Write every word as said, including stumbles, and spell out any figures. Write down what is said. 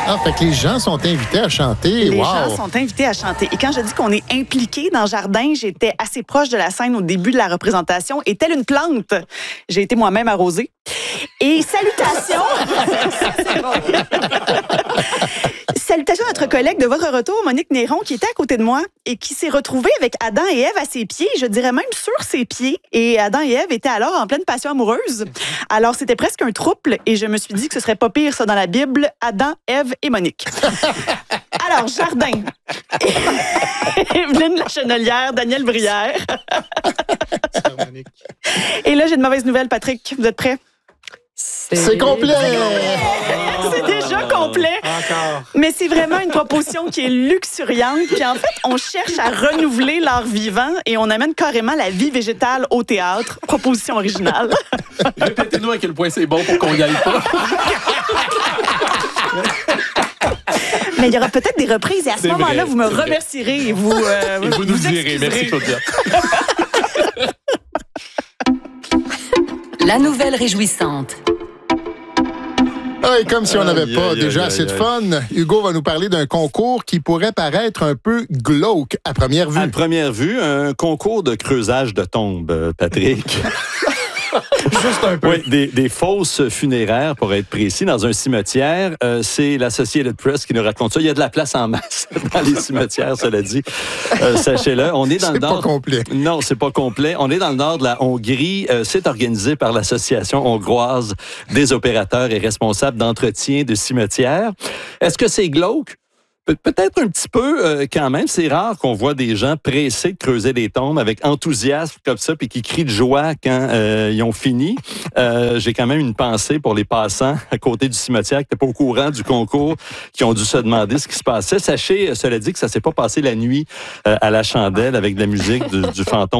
Ah, fait que les gens sont invités à chanter. Les wow. gens sont invités à chanter. Et quand je dis qu'on est impliqué dans le jardin, j'étais assez proche de la scène au début de la représentation. Et telle une plante, j'ai été moi-même arrosée. Et salutations! Salutations à notre collègue de votre retour, Monique Néron, qui était à côté de moi et qui s'est retrouvée avec Adam et Ève à ses pieds, je dirais même sur ses pieds. Et Adam et Ève étaient alors en pleine passion amoureuse. Alors, c'était presque un trouble et je me suis dit que ce serait pas pire, ça, dans la Bible, Adam, Ève et Monique. Alors, jardin. Evelyne Lachenelière, Daniel Brière. Et là, j'ai une mauvaise nouvelle, Patrick. Vous êtes prêts? C'est, c'est complet! C'est déjà complet. Encore. Mais c'est vraiment une proposition qui est luxuriante. Puis en fait, on cherche à renouveler l'art vivant et on amène carrément la vie végétale au théâtre. Proposition originale. Répétez-nous à quel point c'est bon pour qu'on y aille pas. Mais il y aura peut-être des reprises et à ce C'est moment-là, vrai, vous me c'est remercierez et vous, euh, Et vous nous vous le direz. excuserez. Merci, Claudia. La nouvelle réjouissante. Ah, et comme si on n'avait Aïe, pas aïe, déjà aïe, assez de aïe. fun, Hugo va nous parler d'un concours qui pourrait paraître un peu glauque à première vue. À première vue, un concours de creusage de tombes, euh, Patrick. Juste un peu. Oui, des, des fosses funéraires, pour être précis, dans un cimetière. Euh, c'est l'Associated Press qui nous raconte ça. Il y a de la place en masse dans les cimetières, cela dit. Euh, sachez-le. On est dans C'est le nord. pas complet. Non, c'est pas complet. On est dans le nord de la Hongrie. Euh, c'est organisé par l'Association hongroise des opérateurs et responsables d'entretien de cimetières. Est-ce que c'est glauque? Pe- Peut-être un petit peu euh, quand même. C'est rare qu'on voit des gens pressés de creuser des tombes avec enthousiasme comme ça, puis qui crient de joie quand euh, ils ont fini. Euh, j'ai quand même une pensée pour les passants à côté du cimetière qui n'étaient pas au courant du concours, qui ont dû se demander ce qui se passait. Sachez, euh, cela dit, que ça s'est pas passé la nuit euh, à la chandelle avec de la musique du, du fantôme